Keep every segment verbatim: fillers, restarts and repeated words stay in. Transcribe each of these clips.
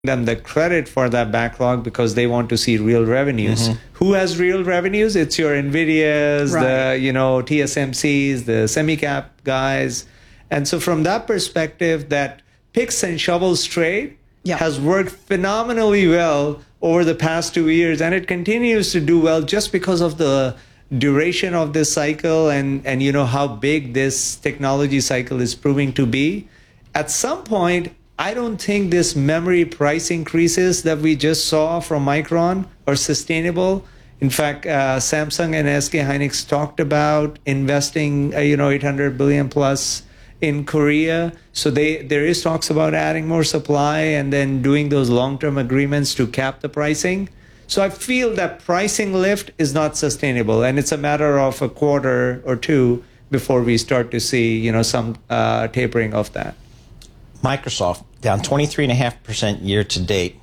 them the credit for that backlog because they want to see real revenues. Mm-hmm. Who has real revenues? It's your NVIDIAs, right. the you know T S M Cs, the semicap guys. And so from that perspective, that picks and shovels trade yeah. has worked phenomenally well over the past two years, and it continues to do well just because of the duration of this cycle and, and you know how big this technology cycle is proving to be. At some point, I don't think this memory price increases that we just saw from Micron are sustainable. In fact, uh, Samsung and S K Hynix talked about investing, uh, you know, eight hundred billion plus in Korea. So they there is talks about adding more supply and then doing those long-term agreements to cap the pricing. So I feel that pricing lift is not sustainable, and it's a matter of a quarter or two before we start to see, you know, some uh, tapering of that. Microsoft down twenty-three point five percent year to date.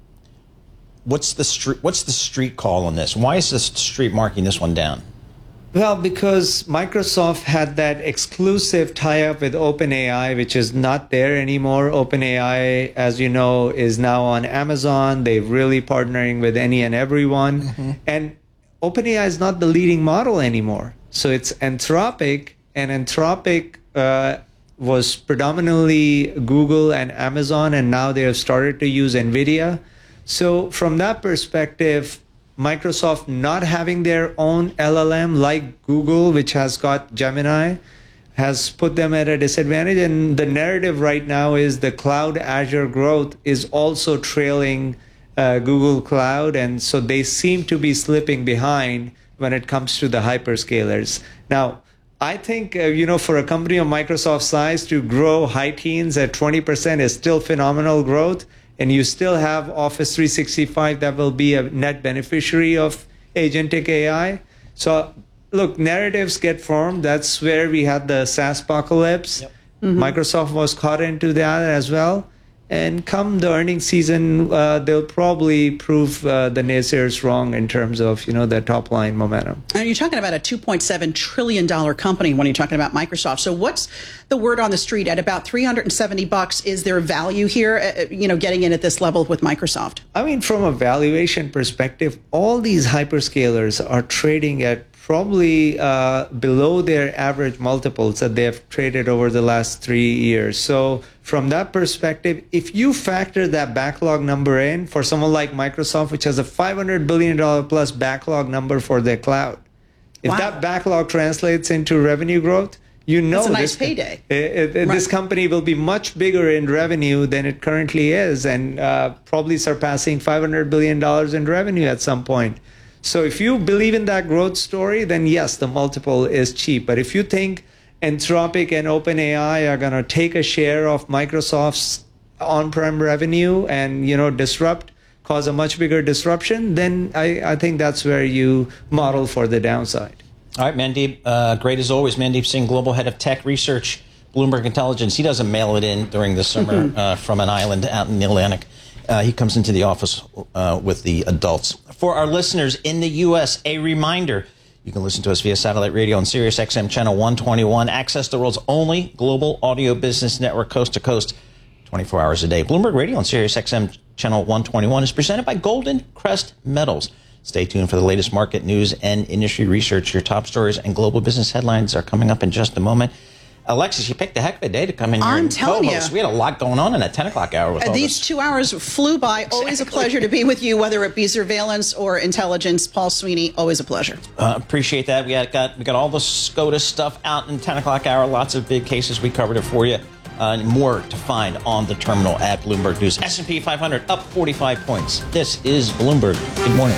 What's the street, what's the street call on this? Why is the street marking this one down? Well, because Microsoft had that exclusive tie-up with OpenAI, which is not there anymore. OpenAI, as you know, is now on Amazon. They're really partnering with any and everyone. Mm-hmm. And OpenAI is not the leading model anymore. So it's Anthropic, and Anthropic uh, was predominantly Google and Amazon, and now they have started to use NVIDIA. So from that perspective, Microsoft not having their own L L M like Google, which has got Gemini, has put them at a disadvantage. And the narrative right now is the cloud Azure growth is also trailing uh, Google Cloud. And so they seem to be slipping behind when it comes to the hyperscalers. Now, I think, uh, you know, for a company of Microsoft's size to grow high teens at twenty percent is still phenomenal growth. And you still have Office three sixty-five that will be a net beneficiary of agentic A I. So, look, narratives get formed. That's where we had the SaaS apocalypse. Yep. Mm-hmm. Microsoft was caught into that as well. And come the earnings season, uh, they'll probably prove uh, the naysayers wrong in terms of, you know, their top line momentum. And you're talking about a two point seven trillion dollars company when you're talking about Microsoft. So what's the word on the street at about three hundred seventy bucks? Is there value here, uh, you know, getting in at this level with Microsoft? I mean, from a valuation perspective, all these hyperscalers are trading at probably uh, below their average multiples that they have traded over the last three years. So from that perspective, if you factor that backlog number in for someone like Microsoft, which has a five hundred billion dollars plus backlog number for their cloud, if wow. that backlog translates into revenue growth, you know That's a nice this, payday. It, it, right. This company will be much bigger in revenue than it currently is, and uh, probably surpassing five hundred billion dollars in revenue at some point. So if you believe in that growth story, then yes, the multiple is cheap. But if you think Anthropic and OpenAI are going to take a share of Microsoft's on-prem revenue and, you know, disrupt, cause a much bigger disruption, then I, I think that's where you model for the downside. All right, Mandeep, uh, great as always. Mandeep Singh, Global Head of Tech Research, Bloomberg Intelligence. He doesn't mail it in during the summer uh, from an island out in the Atlantic. Uh, he comes into the office uh, with the adults. For our listeners in the U S, a reminder, you can listen to us via satellite radio on Sirius X M channel one twenty-one. Access the world's only global audio business network coast to coast, twenty-four hours a day. Bloomberg Radio on Sirius X M channel one twenty-one is presented by Golden Crest Metals. Stay tuned for the latest market news and industry research. Your top stories and global business headlines are coming up in just a moment. Alexis, you picked a heck of a day to come in here I'm and telling co-host. you. We had a lot going on in that ten o'clock hour with uh, all These this. two hours flew by. Exactly. Always a pleasure to be with you, whether it be surveillance or intelligence. Paul Sweeney, always a pleasure. Uh, appreciate that. We had, got we got all the SCOTUS stuff out in ten o'clock hour. Lots of big cases. We covered it for you. Uh, more to find on the terminal at Bloomberg News. S and P five hundred up forty-five points. This is Bloomberg. Good morning.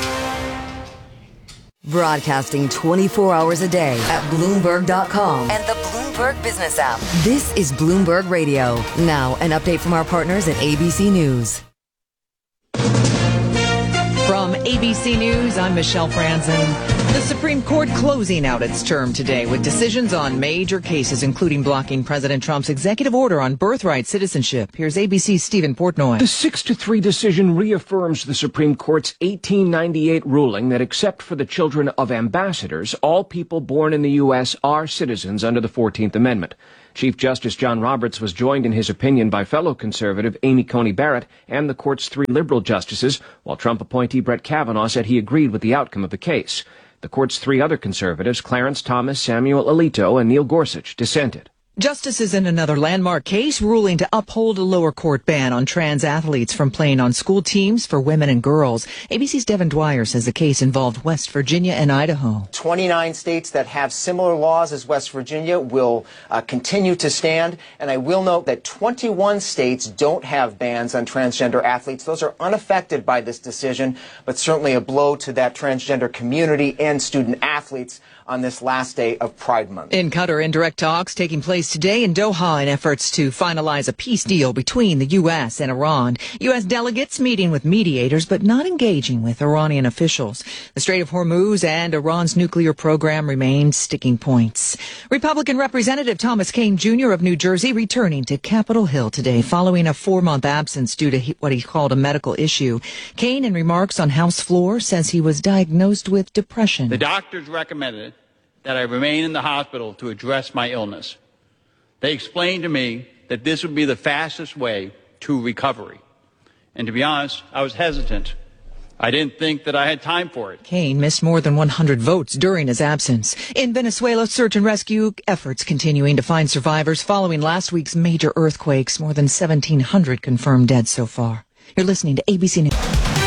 Broadcasting twenty-four hours a day at Bloomberg dot com and the Bloomberg Business app. This is Bloomberg Radio. Now, an update from our partners at A B C News. From A B C News, I'm Michelle Franzen. The Supreme Court closing out its term today with decisions on major cases, including blocking President Trump's executive order on birthright citizenship. Here's A B C's Stephen Portnoy. The six to three decision reaffirms the Supreme Court's eighteen ninety-eight ruling that except for the children of ambassadors, all people born in the U S are citizens under the fourteenth Amendment. Chief Justice John Roberts was joined in his opinion by fellow conservative Amy Coney Barrett and the court's three liberal justices, while Trump appointee Brett Kavanaugh said he agreed with the outcome of the case. The court's three other conservatives, Clarence Thomas, Samuel Alito, and Neil Gorsuch, dissented. Justices in another landmark case ruling to uphold a lower court ban on trans athletes from playing on school teams for women and girls. A B C's Devin Dwyer says the case involved West Virginia and Idaho. twenty-nine states that have similar laws as West Virginia will uh, continue to stand. And I will note that twenty-one states don't have bans on transgender athletes. Those are unaffected by this decision, but certainly a blow to that transgender community and student athletes on this last day of Pride Month. In Qatar, indirect talks taking place today in Doha in efforts to finalize a peace deal between the U S and Iran. U S delegates meeting with mediators but not engaging with Iranian officials. The Strait of Hormuz and Iran's nuclear program remain sticking points. Republican Representative Thomas Kean Junior of New Jersey returning to Capitol Hill today following a four-month absence due to what he called a medical issue. Kean, in remarks on House floor, says he was diagnosed with depression. The doctors recommended that I remain in the hospital to address my illness. They explained to me that this would be the fastest way to recovery. And to be honest, I was hesitant. I didn't think that I had time for it. Kean missed more than one hundred votes during his absence. In Venezuela, search and rescue efforts continuing to find survivors following last week's major earthquakes. More than seventeen hundred confirmed dead so far. You're listening to A B C News.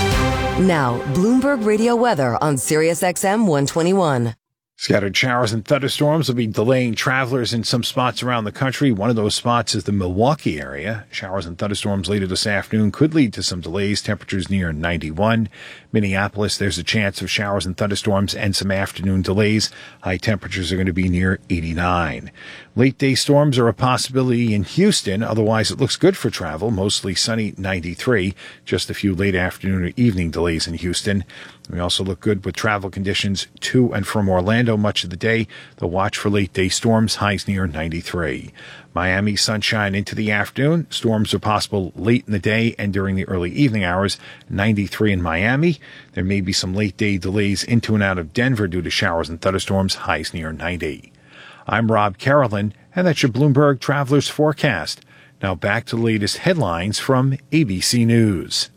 Now, Bloomberg Radio weather on Sirius X M one twenty-one. Scattered showers and thunderstorms will be delaying travelers in some spots around the country. One of those spots is the Milwaukee area. Showers and thunderstorms later this afternoon could lead to some delays. Temperatures near ninety-one. Minneapolis, there's a chance of showers and thunderstorms and some afternoon delays. High temperatures are going to be near eighty-nine. Late day storms are a possibility in Houston. Otherwise, it looks good for travel. Mostly sunny, ninety-three. Just a few late afternoon or evening delays in Houston. We also look good with travel conditions to and from Orlando much of the day. The watch for late day storms, highs near ninety-three. Miami, sunshine into the afternoon. Storms are possible late in the day and during the early evening hours. ninety-three in Miami. There may be some late day delays into and out of Denver due to showers and thunderstorms, highs near ninety. I'm Rob Carolyn, and that's your Bloomberg Travelers Forecast. Now back to the latest headlines from A B C News.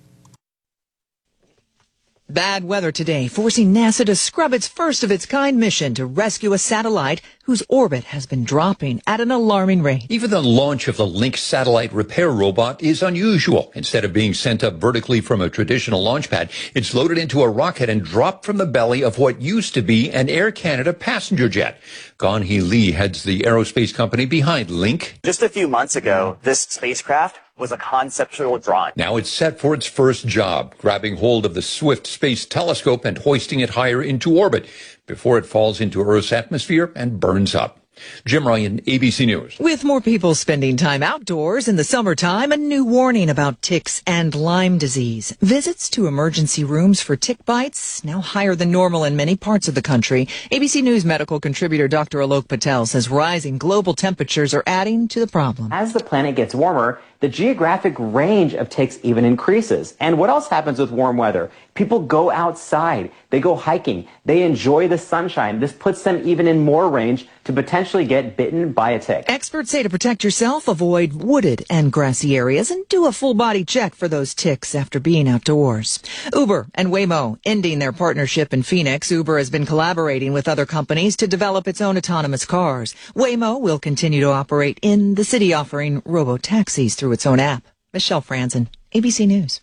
Bad weather today, forcing NASA to scrub its first-of-its-kind mission to rescue a satellite whose orbit has been dropping at an alarming rate. Even the launch of the Lynx satellite repair robot is unusual. Instead of being sent up vertically from a traditional launch pad, it's loaded into a rocket and dropped from the belly of what used to be an Air Canada passenger jet. Gan-hee Lee heads the aerospace company behind Lynk. Just a few months ago, this spacecraft was a conceptual drawing. Now it's set for its first job, grabbing hold of the Swift Space Telescope and hoisting it higher into orbit before it falls into Earth's atmosphere and burns up. Jim Ryan, A B C News. With more people spending time outdoors in the summertime, a new warning about ticks and Lyme disease. Visits to emergency rooms for tick bites now higher than normal in many parts of the country. A B C News medical contributor Doctor Alok Patel says rising global temperatures are adding to the problem. As the planet gets warmer, the geographic range of ticks even increases. And what else happens with warm weather? People go outside, they go hiking, they enjoy the sunshine. This puts them even in more range to potentially get bitten by a tick. Experts say to protect yourself, avoid wooded and grassy areas and do a full body check for those ticks after being outdoors. Uber and Waymo ending their partnership in Phoenix. Uber has been collaborating with other companies to develop its own autonomous cars. Waymo will continue to operate in the city, offering robo-taxis through its own app. Michelle Franzen, A B C News.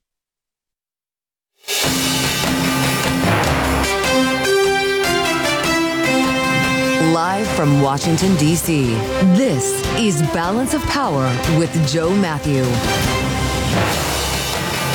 Live from Washington, D C, this is Balance of Power with Joe Matthew.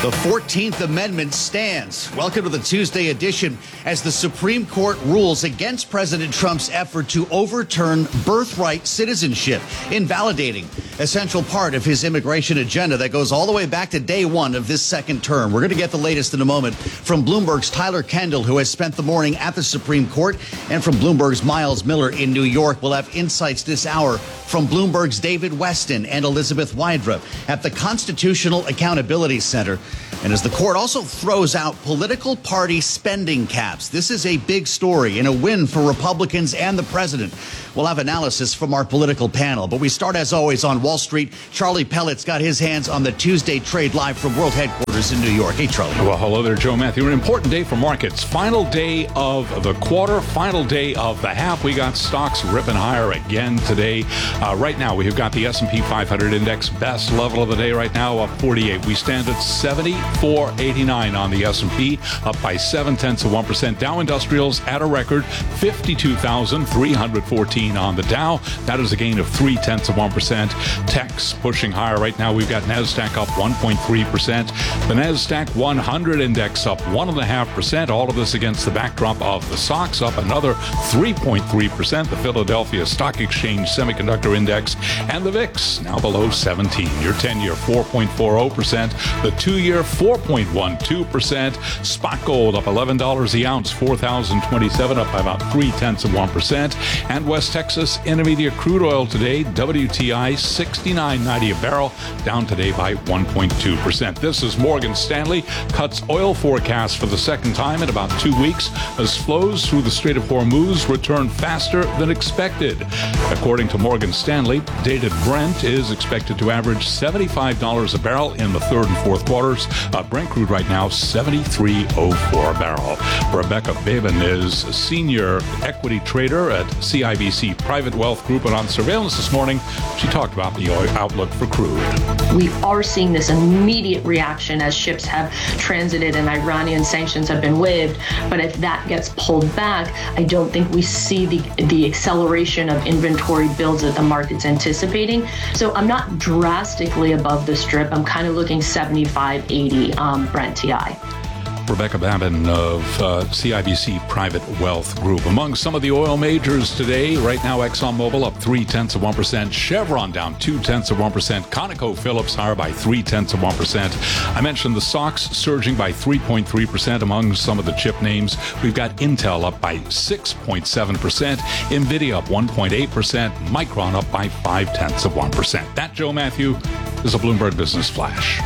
The fourteenth Amendment stands. Welcome to the Tuesday edition as the Supreme Court rules against President Trump's effort to overturn birthright citizenship, invalidating a central part of his immigration agenda that goes all the way back to day one of this second term. We're going to get the latest in a moment from Bloomberg's Tyler Kendall, who has spent the morning at the Supreme Court, and from Bloomberg's Miles Miller in New York. We'll have insights this hour from Bloomberg's David Weston and Elizabeth Wydra at the Constitutional Accountability Center. And as the court also throws out political party spending caps, this is a big story and a win for Republicans and the president. We'll have analysis from our political panel. But we start, as always, on Wall Street. Charlie Pellet's got his hands on the Tuesday trade live from World Headquarters in New York. Hey, Charlie. Well, hello there, Joe Matthew. An important day for markets. Final day of the quarter, final day of the half. We got stocks ripping higher again today. Uh, right now, we've got the S and P five hundred index, best level of the day right now, up forty-eight. We stand at seventy-four eighty-nine on the S and P, up by seven tenths of one percent. Dow Industrials at a record fifty-two thousand three hundred fourteen on the Dow. That is a gain of three tenths of one percent. Tech's pushing higher right now. We've got NASDAQ up one point three percent. The NASDAQ one hundred index up one point five percent. All of this against the backdrop of the S O X up another three point three percent. The Philadelphia Stock Exchange Semiconductor Index and the V I X now below seventeen. Your ten-year four point four zero percent. The two-year four point one two percent. Spot gold up eleven dollars the ounce, four thousand twenty-seven, up by about three tenths of one percent. And West Texas Intermediate crude oil today, W T I sixty-nine ninety a barrel, down today by one point two percent. This is Morgan Stanley cuts oil forecast for the second time in about two weeks as flows through the Strait of Hormuz return faster than expected. According to Morgan Stanley, dated Brent is expected to average seventy-five dollars a barrel in the third and fourth quarters. Uh, Brent crude right now, seventy-three oh four a barrel. Rebecca Babin is a senior equity trader at C I B C Private Wealth Group, and on surveillance this morning, she talked about the oil outlook for crude. We are seeing this immediate reaction as ships have transited and Iranian sanctions have been waived. But if that gets pulled back, I don't think we see the, the acceleration of inventory builds that the market's anticipating. So I'm not drastically above the strip. I'm kind of looking seventy-five eighty um, Brent T I. Rebecca Babin of uh, C I B C Private Wealth Group. Among some of the oil majors today, right now ExxonMobil up three tenths of one percent. Chevron down two tenths of one percent. ConocoPhillips higher by three tenths of one percent. I mentioned the S O X surging by three point three percent among some of the chip names. We've got Intel up by six point seven percent. NVIDIA up one point eight percent. Micron up by five tenths of one percent. That, Joe Matthew, is a Bloomberg Business Flash.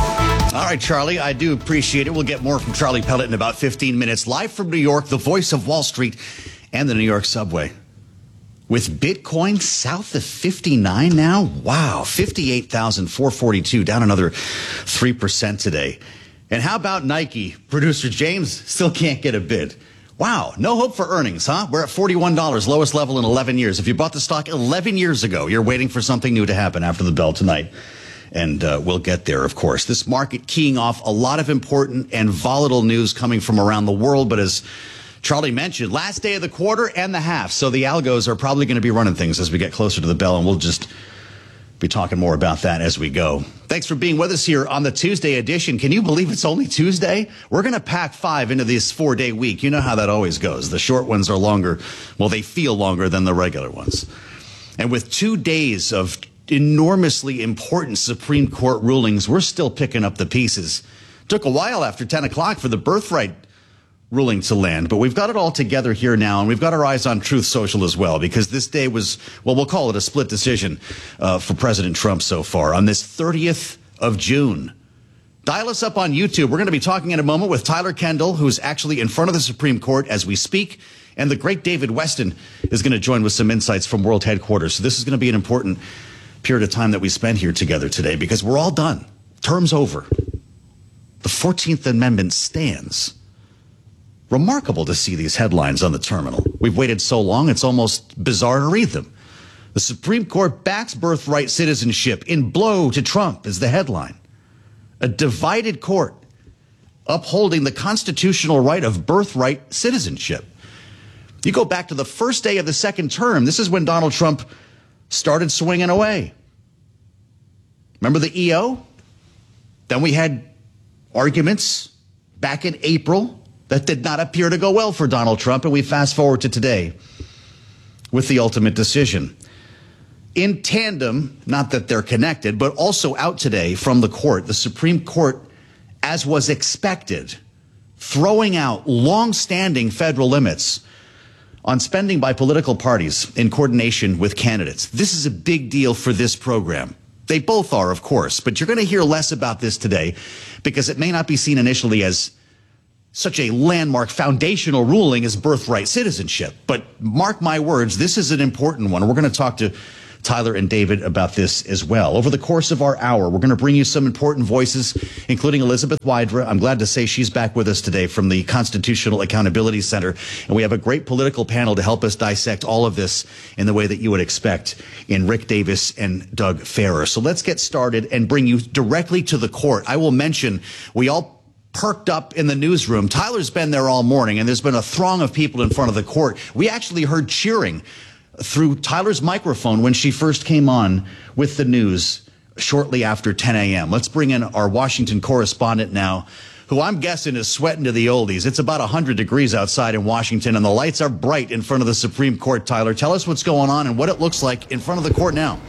All right, Charlie, I do appreciate it. We'll get more from Charlie Pellet in about fifteen minutes. Live from New York, the voice of Wall Street and the New York subway. With Bitcoin south of fifty-nine now? Wow, fifty-eight thousand four hundred forty-two, down another three percent today. And how about Nike? Producer James still can't get a bid. Wow, no hope for earnings, huh? We're at forty-one dollars, lowest level in eleven years. If you bought the stock eleven years ago, you're waiting for something new to happen after the bell tonight. And uh, we'll get there, of course. This market keying off a lot of important and volatile news coming from around the world. But as Charlie mentioned, last day of the quarter and the half. So the algos are probably going to be running things as we get closer to the bell. And we'll just be talking more about that as we go. Thanks for being with us here on the Tuesday edition. Can you believe it's only Tuesday? We're going to pack five into this four-day week. You know how that always goes. The short ones are longer. Well, they feel longer than the regular ones. And with two days of enormously important Supreme Court rulings, we're still picking up the pieces. Took a while after ten o'clock for the birthright ruling to land, but we've got it all together here now, and we've got our eyes on Truth Social as well, because this day was, well, we'll call it a split decision uh, for President Trump so far on this thirtieth of June. Dial us up on YouTube. We're going to be talking in a moment with Tyler Kendall, who's actually in front of the Supreme Court as we speak, and the great David Weston is going to join with some insights from World Headquarters. So this is going to be an important period of time that we spend here together today, because we're all done. Term's over. The fourteenth Amendment stands. Remarkable to see these headlines on the terminal. We've waited so long, it's almost bizarre to read them. The Supreme Court backs birthright citizenship in blow to Trump is the headline. A divided court upholding the constitutional right of birthright citizenship. You go back to the first day of the second term. This is when Donald Trump started swinging away. Remember the E O? Then we had arguments back in April that did not appear to go well for Donald Trump, and we fast forward to today with the ultimate decision. In tandem, not that they're connected, but also out today from the court, the Supreme Court, as was expected, throwing out long-standing federal limits on spending by political parties in coordination with candidates. This is a big deal for this program. They both are, of course, but you're going to hear less about this today because it may not be seen initially as such a landmark foundational ruling as birthright citizenship. But mark my words, this is an important one. We're going to talk to Tyler and David about this as well. Over the course of our hour, we're going to bring you some important voices, including Elizabeth Wydra. I'm glad to say she's back with us today from the Constitutional Accountability Center. And we have a great political panel to help us dissect all of this in the way that you would expect in Rick Davis and Doug Farrer. So let's get started and bring you directly to the court. I will mention we all perked up in the newsroom. Tyler's been there all morning, and there's been a throng of people in front of the court. We actually heard cheering through Tyler's microphone when she first came on with the news shortly after ten a.m. Let's bring in our Washington correspondent now, who I'm guessing is sweating to the oldies. It's about one hundred degrees outside in Washington, and the lights are bright in front of the Supreme Court. Tyler, tell us what's going on and what it looks like in front of the court now.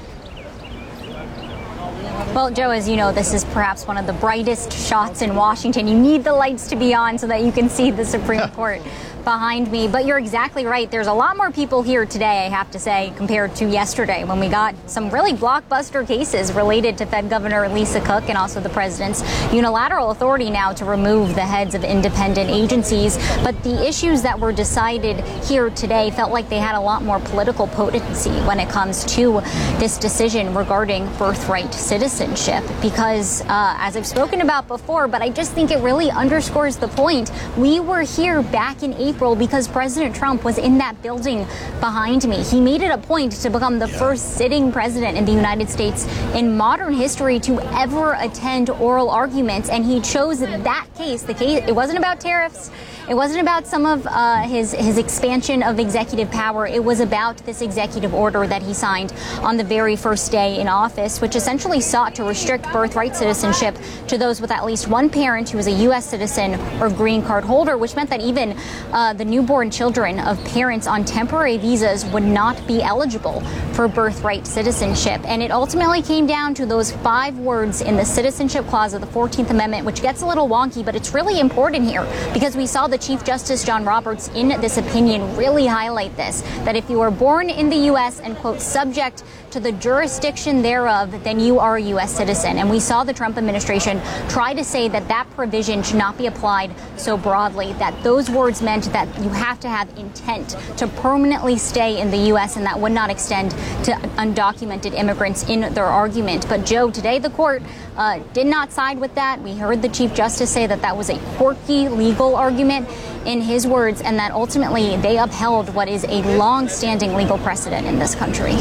Well, Joe, as you know, this is perhaps one of the brightest shots in Washington. You need the lights to be on so that you can see the Supreme Court behind me. But you're exactly right. There's a lot more people here today, I have to say, compared to yesterday when we got some really blockbuster cases related to Fed Governor Lisa Cook and also the president's unilateral authority now to remove the heads of independent agencies. But the issues that were decided here today felt like they had a lot more political potency when it comes to this decision regarding birthright citizenship. Because, uh, as I've spoken about before, but I just think it really underscores the point. We were here back in April because President Trump was in that building behind me. He made it a point to become the yeah. first sitting president in the United States in modern history to ever attend oral arguments, and he chose that case. The case, it wasn't about tariffs. It wasn't about some of uh, his, his expansion of executive power. It was about this executive order that he signed on the very first day in office, which essentially sought to restrict birthright citizenship to those with at least one parent who is a U S citizen or green card holder, which meant that even uh, the newborn children of parents on temporary visas would not be eligible for birthright citizenship. And it ultimately came down to those five words in the Citizenship Clause of the fourteenth Amendment, which gets a little wonky, but it's really important here because we saw the Chief Justice John Roberts in this opinion really highlight this, that if you are born in the U S and, quote, subject to the jurisdiction thereof, then you are a U S citizen. And we saw the Trump administration try to say that that provision should not be applied so broadly, that those words meant that you have to have intent to permanently stay in the U S, and that would not extend to undocumented immigrants in their argument. But, Joe, today the court uh, did not side with that. We heard the Chief Justice say that that was a quirky legal argument in his words, and that ultimately they upheld what is a long-standing legal precedent in this country.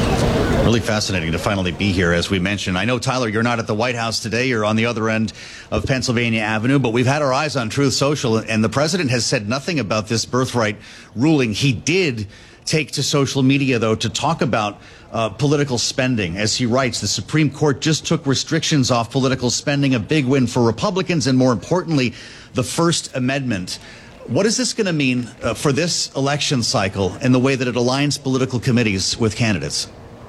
Really fascinating to finally be here, as we mentioned. I know, Tyler, you're not at the White House today. You're on the other end of Pennsylvania Avenue, but we've had our eyes on Truth Social, and the president has said nothing about this birthright ruling. He did take to social media, though, to talk about uh, political spending. As he writes, the Supreme Court just took restrictions off political spending, a big win for Republicans, and more importantly, the First Amendment. What is this going to mean uh, for this election cycle and the way that it aligns political committees with candidates?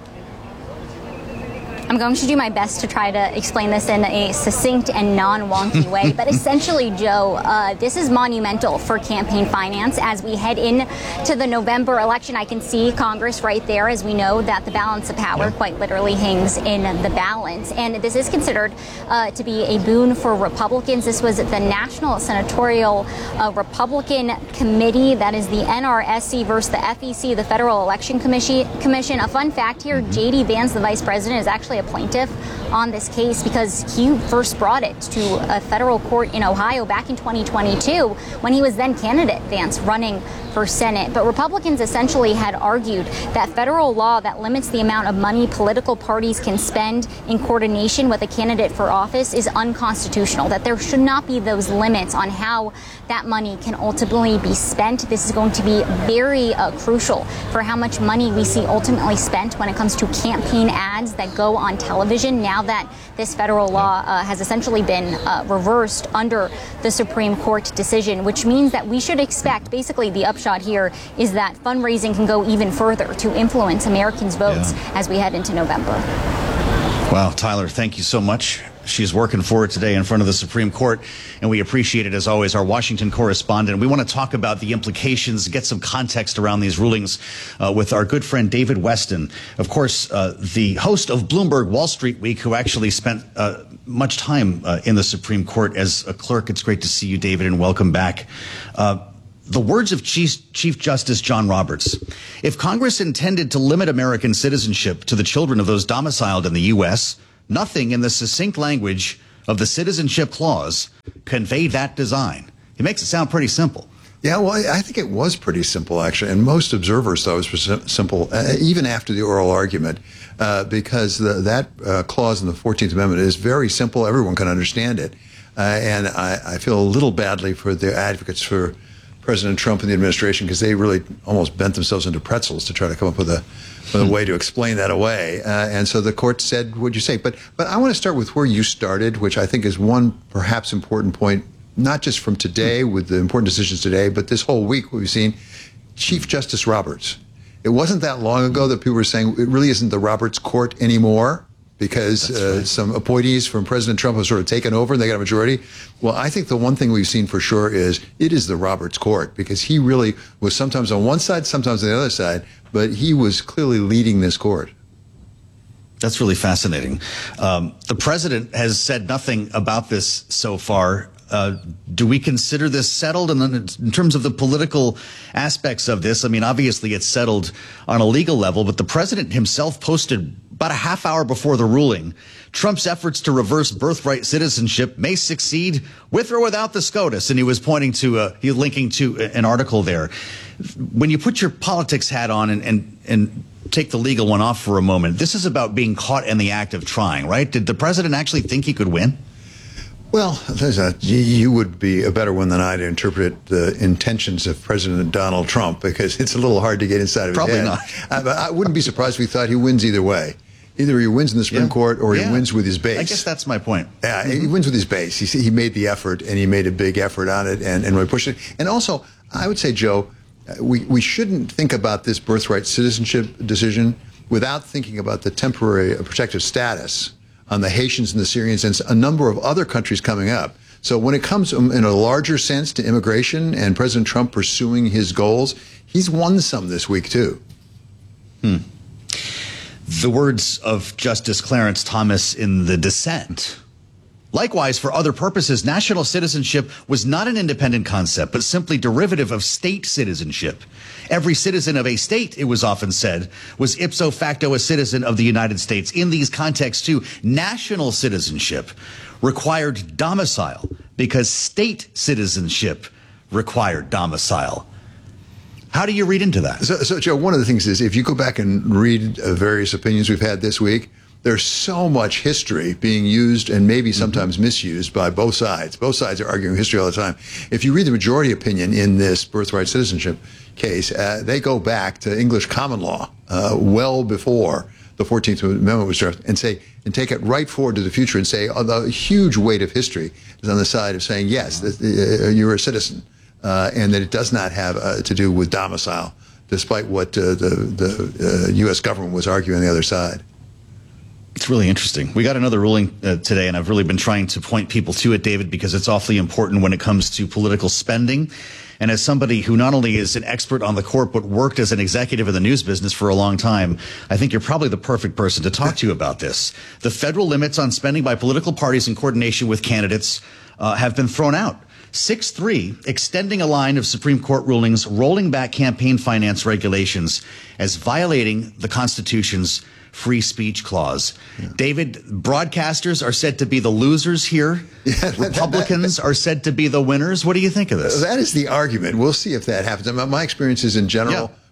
I'm going to do my best to try to explain this in a succinct and non-wonky way. But essentially, Joe, uh, this is monumental for campaign finance. As we head into the November election, I can see Congress right there, as we know that the balance of power quite literally hangs in the balance. And this is considered uh, to be a boon for Republicans. This was the National Senatorial uh, Republican Committee. That is the N R S C versus the F E C, the Federal Election Commission. A fun fact here, J D Vance, the vice president, is actually a plaintiff on this case because he first brought it to a federal court in Ohio back in twenty twenty-two when he was then candidate Vance running for Senate. But Republicans essentially had argued that federal law that limits the amount of money political parties can spend in coordination with a candidate for office is unconstitutional, that there should not be those limits on how that money can ultimately be spent. This is going to be very uh, crucial for how much money we see ultimately spent when it comes to campaign ads that go on television now now that this federal law uh, has essentially been uh, reversed under the Supreme Court decision, which means that we should expect, basically the upshot here is that fundraising can go even further to influence Americans' votes yeah. as we head into November. Wow, Tyler, thank you so much. She's working for it today in front of the Supreme Court, and we appreciate it, as always, our Washington correspondent. We want to talk about the implications, get some context around these rulings uh, with our good friend David Westin, of course, uh, the host of Bloomberg Wall Street Week, who actually spent uh, much time uh, in the Supreme Court as a clerk. It's great to see you, David, and welcome back. Uh, The words of Chief, Chief Justice John Roberts: if Congress intended to limit American citizenship to the children of those domiciled in the U S, nothing in the succinct language of the Citizenship Clause conveyed that design. It makes it sound pretty simple. Yeah, well, I think it was pretty simple, actually, and most observers thought it was simple, uh, even after the oral argument, uh, because the, that uh, clause in the fourteenth Amendment is very simple. Everyone can understand it. Uh, and I, I feel a little badly for the advocates for President Trump and the administration, because they really almost bent themselves into pretzels to try to come up with a, with a way to explain that away. Uh, and so the court said, what'd you say? But, but I want to start with where you started, which I think is one perhaps important point, not just from today with the important decisions today, but this whole week we've seen Chief Justice Roberts. It wasn't that long ago that people were saying it really isn't the Roberts Court anymore, because uh, right. some appointees from President Trump have sort of taken over and they got a majority. Well, I think the one thing we've seen for sure is it is the Roberts Court, because he really was sometimes on one side, sometimes on the other side, but he was clearly leading this court. That's really fascinating. Um, the president has said nothing about this so far. Uh, do we consider this settled? And then in terms of the political aspects of this, I mean, obviously it's settled on a legal level, but the president himself posted about a half hour before the ruling, Trump's efforts to reverse birthright citizenship may succeed with or without the SCOTUS. And he was pointing to, uh, he was linking to an article there. When you put your politics hat on and, and, and take the legal one off for a moment, this is about being caught in the act of trying, right? Did the president actually think he could win? Well, there's a, you would be a better one than I to interpret the intentions of President Donald Trump, because it's a little hard to get inside of Probably his head. Probably not. I, I wouldn't be surprised if we thought he wins either way. Either he wins in the Supreme yeah. Court or yeah. he wins with his base. I guess that's my point. Yeah, mm-hmm. he wins with his base. He, he made the effort, and he made a big effort on it, and, and really pushed it. And also, I would say, Joe, we, we shouldn't think about this birthright citizenship decision without thinking about the temporary protective status on the Haitians and the Syrians and a number of other countries coming up. So when it comes in a larger sense to immigration and President Trump pursuing his goals, he's won some this week, too. Hmm. The words of Justice Clarence Thomas in the dissent. Likewise, for other purposes, national citizenship was not an independent concept, but simply derivative of state citizenship. Every citizen of a state, it was often said, was ipso facto a citizen of the United States. In these contexts, too, national citizenship required domicile because state citizenship required domicile. How do you read into that? So, so, Joe, one of the things is if you go back and read uh, various opinions we've had this week, there's so much history being used and maybe sometimes mm-hmm. misused by both sides. Both sides are arguing history all the time. If you read the majority opinion in this birthright citizenship case, uh, they go back to English common law uh, well before the fourteenth Amendment was drafted, and say and take it right forward to the future and say oh, the huge weight of history is on the side of saying yes, uh, you're a citizen, uh, and that it does not have uh, to do with domicile, despite what uh, the the uh, U S government was arguing on the other side. It's really interesting. We got another ruling uh, today, and I've really been trying to point people to it, David, because it's awfully important when it comes to political spending. And as somebody who not only is an expert on the court, but worked as an executive in the news business for a long time, I think you're probably the perfect person to talk to you about this. The federal limits on spending by political parties in coordination with candidates uh, have been thrown out. six three, extending a line of Supreme Court rulings, rolling back campaign finance regulations as violating the Constitution's free speech clause. Yeah. David, broadcasters are said to be the losers here. Yeah, Republicans are said to be the winners. What do you think of this? That is the argument. We'll see if that happens. My experience is in general, yeah.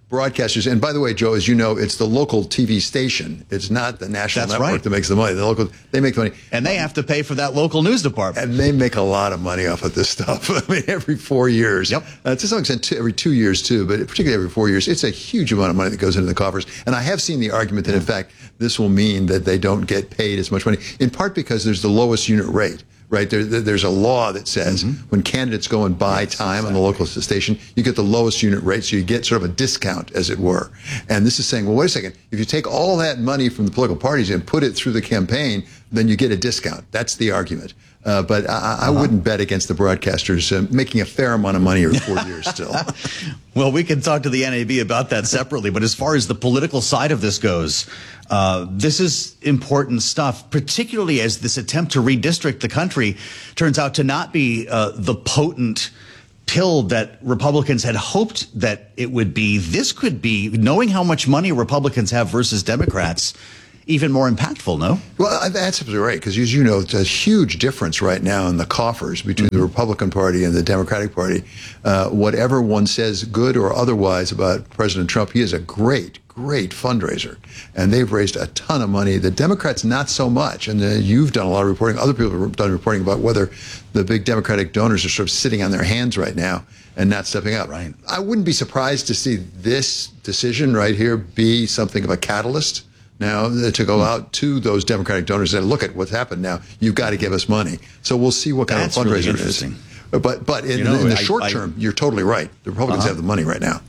broadcasters, and by the way, Joe, as you know, it's the local T V station. It's not the national That's network right. that makes the money. The local, they make the money. And they have to pay for that local news department. And they make a lot of money off of this stuff. I mean, every four years. Yep. Uh, to some extent, two, every two years, too, but particularly every four years, it's a huge amount of money that goes into the coffers. And I have seen the argument that, in fact, this will mean that they don't get paid as much money, in part because there's the lowest unit rate. Right, there, there's a law that says mm-hmm. when candidates go and buy yes, time exactly. on the local station, you get the lowest unit rate, so you get sort of a discount, as it were. And this is saying, well, wait a second, if you take all that money from the political parties and put it through the campaign, then you get a discount. That's the argument. Uh, but I, I uh-huh. wouldn't bet against the broadcasters uh, making a fair amount of money every four years still. Well, we can talk to the N A B about that separately. But as far as the political side of this goes, uh, this is important stuff, particularly as this attempt to redistrict the country turns out to not be uh, the potent pill that Republicans had hoped that it would be. This could be, knowing how much money Republicans have versus Democrats, even more impactful, no? Well, that's absolutely right, because as you know, it's a huge difference right now in the coffers between mm-hmm. the Republican Party and the Democratic Party. Uh, whatever one says, good or otherwise, about President Trump, he is a great, great fundraiser, and they've raised a ton of money. The Democrats, not so much, and uh, you've done a lot of reporting. Other people have done reporting about whether the big Democratic donors are sort of sitting on their hands right now and not stepping up. Right. I wouldn't be surprised to see this decision right here be something of a catalyst now to go out to those Democratic donors and look at what's happened now. You've got to give us money. So we'll see what kind That's of fundraiser really it is. But but in, you know, in the I, short I, term, you're totally right. The Republicans uh-huh. have the money right now.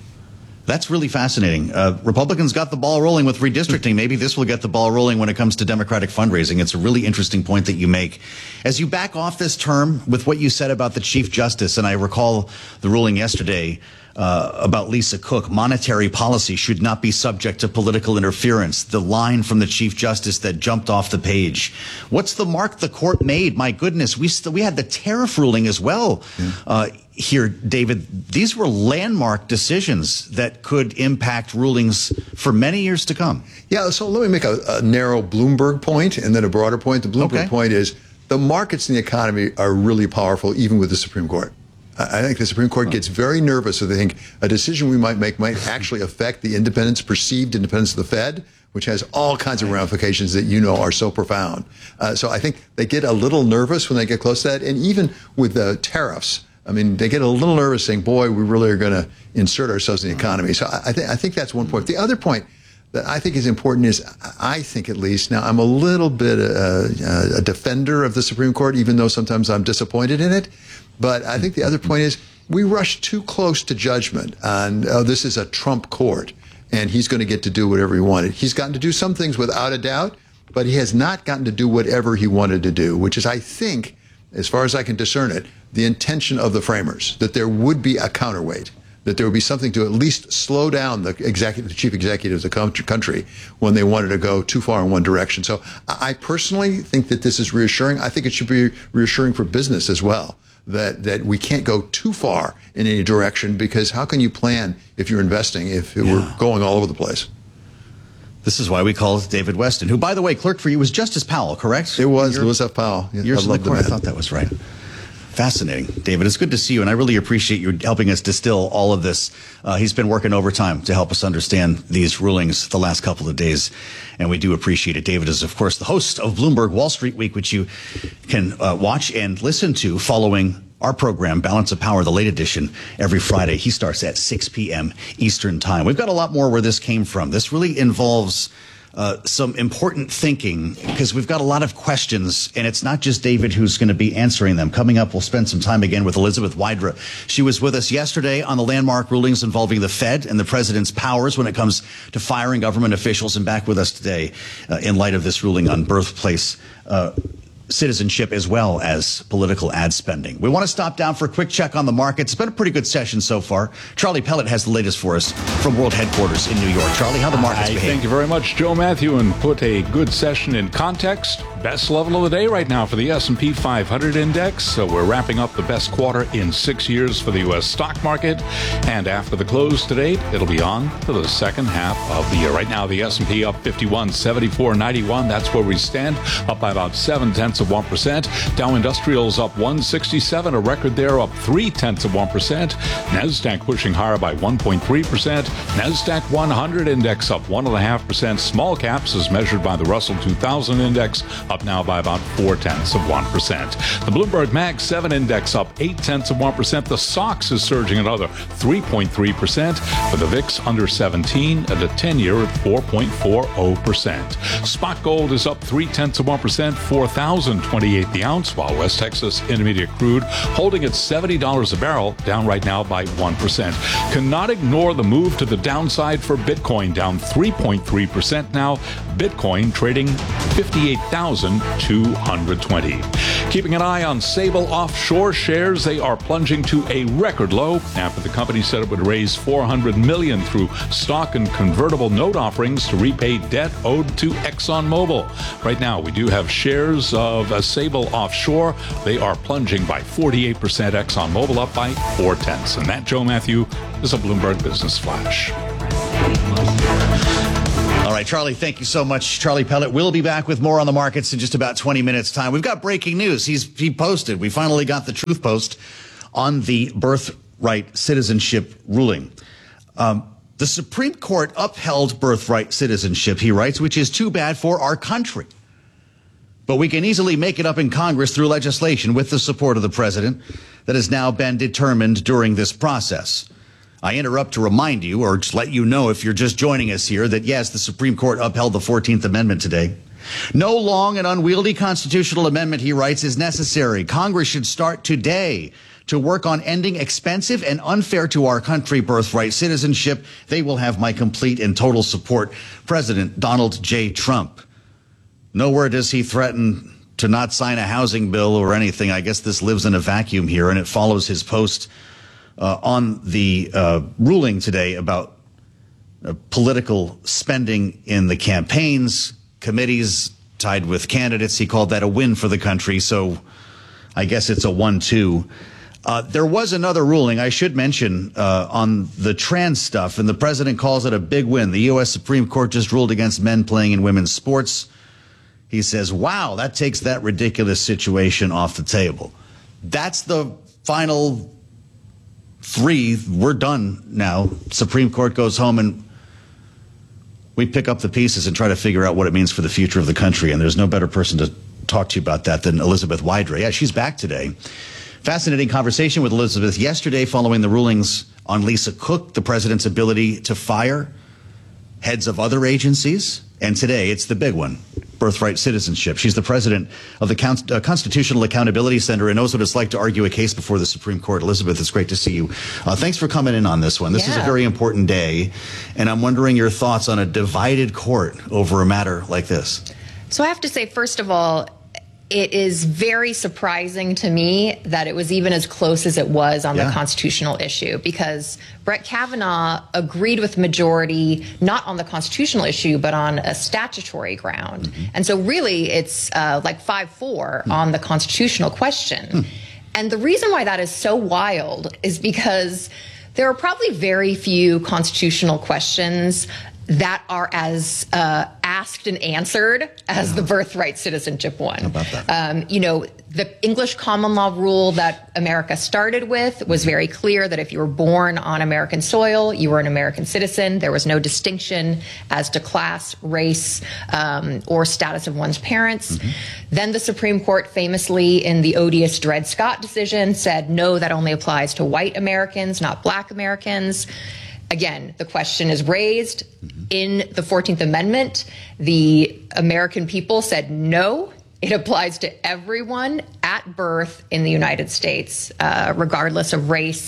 That's really fascinating. Uh, Republicans got the ball rolling with redistricting. Maybe this will get the ball rolling when it comes to Democratic fundraising. It's a really interesting point that you make. As you back off this term with what you said about the Chief Justice, and I recall the ruling yesterday uh, about Lisa Cook, monetary policy should not be subject to political interference. The line from the Chief Justice that jumped off the page. What's the mark the court made? My goodness, we st- we had the tariff ruling as well. Yeah. Uh, Here, David, these were landmark decisions that could impact rulings for many years to come. Yeah, so let me make a, a narrow Bloomberg point and then a broader point. The Bloomberg okay. point is the markets in the economy are really powerful, even with the Supreme Court. I think the Supreme Court gets very nervous if they think a decision we might make might actually affect the independence, perceived independence of the Fed, which has all kinds of ramifications that you know are so profound. Uh, so I think they get a little nervous when they get close to that. And even with the tariffs, I mean, they get a little nervous saying, boy, we really are going to insert ourselves in the economy. So I, th- I think that's one point. The other point that I think is important is, I think at least, now I'm a little bit uh, a defender of the Supreme Court, even though sometimes I'm disappointed in it. But I think the other point is we rush too close to judgment on, oh, this is a Trump court, and he's going to get to do whatever he wanted. He's gotten to do some things without a doubt, but he has not gotten to do whatever he wanted to do, which is, I think, as far as I can discern it, the intention of the framers, that there would be a counterweight, that there would be something to at least slow down the executive, the chief executive of the country when they wanted to go too far in one direction. So I personally think that this is reassuring. I think it should be reassuring for business as well, that, that we can't go too far in any direction, because how can you plan if you're investing if yeah. we're going all over the place? This is why we call David Westin, who, by the way, clerked for you was Justice Powell, correct? It was Lewis F. Powell. Yeah, years I in the court. I thought that was right. Fascinating. David, it's good to see you, and I really appreciate you helping us distill all of this. Uh, he's been working overtime to help us understand these rulings the last couple of days, and we do appreciate it. David is, of course, the host of Bloomberg Wall Street Week, which you can uh, watch and listen to following our program, Balance of Power, the late edition, every Friday. He starts at six p.m. Eastern Time. We've got a lot more where this came from. This really involves Uh, some important thinking, because we've got a lot of questions, and it's not just David who's going to be answering them. Coming up, we'll spend some time again with Elizabeth Wydra. She was with us yesterday on the landmark rulings involving the Fed and the president's powers when it comes to firing government officials, and back with us today uh, in light of this ruling on birthplace uh, citizenship as well as political ad spending. We want to stop down for a quick check on the markets. It's been a pretty good session so far. Charlie Pellet has the latest for us from World Headquarters in New York. Charlie, how the markets I behave? Thank you very much, Joe Matthew, and put a good session in context. best level of the day right now for the S and P five hundred index. So we're wrapping up the best quarter in six years for the U S stock market. And after the close today, it'll be on for the second half of the year. Right now, the S and P up fifty-one, seventy-four ninety-one. That's where we stand, up by about seven tenths of one percent. Dow Industrials up one sixty-seven, a record there, up three tenths of one percent. NASDAQ pushing higher by one point three percent. NASDAQ one hundred index up one point five percent. Small caps, as measured by the Russell two thousand index, up now by about four tenths of one percent. The Bloomberg Mag seven index up eight tenths of one percent. The S O X is surging another three point three percent. For the V I X under seventeen, and the ten-year at four point four zero percent. Spot gold is up three tenths of one percent, four thousand twenty-eight the ounce, while West Texas Intermediate crude holding at seventy dollars a barrel, down right now by one percent. Cannot ignore the move to the downside for Bitcoin, down three point three percent now. Bitcoin trading fifty-eight thousand two hundred twenty. Keeping an eye on Sable Offshore shares, they are plunging to a record low after the company said it would raise four hundred million dollars through stock and convertible note offerings to repay debt owed to ExxonMobil. Right now, we do have shares of uh, Sable Offshore. They are plunging by forty-eight percent. ExxonMobil up by four tenths. And that, Joe Matthew, is a Bloomberg Business Flash. All right, Charlie, thank you so much. Charlie Pellet will be back with more on the markets in just about twenty minutes' time. We've got breaking news. He's he posted. We finally got the truth post on the birthright citizenship ruling. Um, the Supreme Court upheld birthright citizenship, he writes, which is too bad for our country. But we can easily make it up in Congress through legislation with the support of the president that has now been determined during this process. I interrupt to remind you, or just let you know if you're just joining us here, that yes, the Supreme Court upheld the fourteenth Amendment today. No long and unwieldy constitutional amendment, he writes, is necessary. Congress should start today to work on ending expensive and unfair to our country birthright citizenship. They will have my complete and total support. President Donald J. Trump. Nowhere does he threaten to not sign a housing bill or anything. I guess this lives in a vacuum here, and it follows his post uh, on the uh, ruling today about uh, political spending in the campaigns, committees tied with candidates. He called that a win for the country, so I guess it's a one two. Uh, there was another ruling I should mention uh, on the trans stuff, and the president calls it a big win. The U S Supreme Court just ruled against men playing in women's sports. He says, wow, that takes that ridiculous situation off the table. That's the final three. We're done now. Supreme Court goes home, and we pick up the pieces and try to figure out what it means for the future of the country. And there's no better person to talk to you about that than Elizabeth Wydra. Yeah, she's back today. Fascinating conversation with Elizabeth yesterday following the rulings on Lisa Cook, the president's ability to fire heads of other agencies. And today, it's the big one, birthright citizenship. She's the president of the Con- uh, Constitutional Accountability Center and knows what it's like to argue a case before the Supreme Court. Elizabeth, it's great to see you. Uh, thanks for coming in on this one. This yeah. is a very important day, and I'm wondering your thoughts on a divided court over a matter like this. So I have to say, first of all, it is very surprising to me that it was even as close as it was on yeah. the constitutional issue, because Brett Kavanaugh agreed with the majority, not on the constitutional issue, but on a statutory ground. Mm-hmm. And so really it's uh, like five four mm-hmm. on the constitutional question. Mm-hmm. And the reason why that is so wild is because there are probably very few constitutional questions that are as uh, asked and answered as yeah. the birthright citizenship one. How about that? Um, you know, the English common law rule that America started with was very clear that if you were born on American soil, you were an American citizen. There was no distinction as to class, race, um, or status of one's parents. Mm-hmm. Then the Supreme Court famously, in the odious Dred Scott decision, said, no, that only applies to white Americans, not black Americans. Again, the question is raised mm-hmm. in the fourteenth Amendment. The American people said no. It applies to everyone at birth in the United States, uh, regardless of race,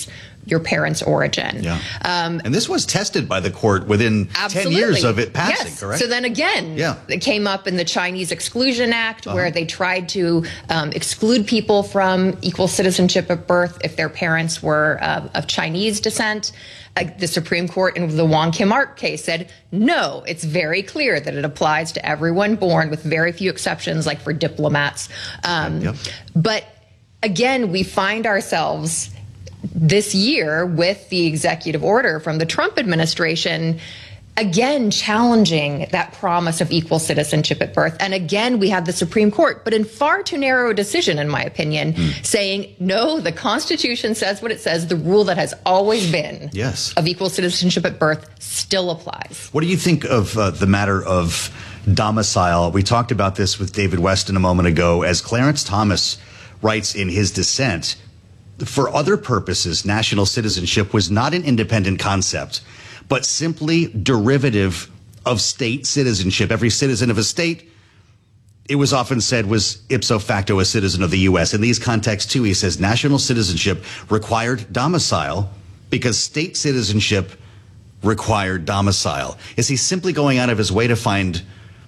your parents' origin. Yeah. Um, and this was tested by the court within absolutely. ten years of it passing, yes. correct? So then again, yeah. it came up in the Chinese Exclusion Act, Uh-huh. where they tried to um, exclude people from equal citizenship at birth if their parents were uh, of Chinese descent. Uh, the Supreme Court in the Wong Kim Ark case said, no, it's very clear that it applies to everyone born, with very few exceptions, like for diplomats. Um, yep. But again, we find ourselves this year with the executive order from the Trump administration, again challenging that promise of equal citizenship at birth. And again, we have the Supreme Court, but in far too narrow a decision, in my opinion, mm. saying, no, the Constitution says what it says. The rule that has always been yes. of equal citizenship at birth still applies. What do you think of uh, the matter of domicile? We talked about this with David Weston a moment ago. As Clarence Thomas writes in his dissent, for other purposes, national citizenship was not an independent concept, but simply derivative of state citizenship. Every citizen of a state, it was often said, was ipso facto a citizen of the U S. In these contexts, too, he says national citizenship required domicile because state citizenship required domicile. Is he simply going out of his way to find